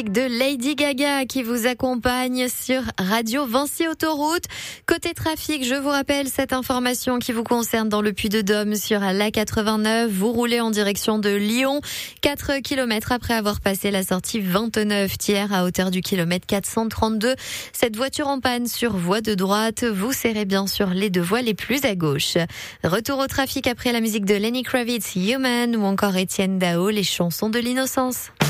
De Lady Gaga qui vous accompagne sur Radio Vinci Autoroute. Côté trafic, je vous rappelle cette information qui vous concerne dans le Puy-de-Dôme sur la 89. Vous roulez en direction de Lyon, 4 km après avoir passé la sortie 29 Thiers à hauteur du kilomètre 432. Cette voiture en panne sur voie de droite, vous serrez bien sûr les deux voies les plus à gauche. Retour au trafic après la musique de Lenny Kravitz, Human, ou encore Étienne Dao, les chansons de l'innocence.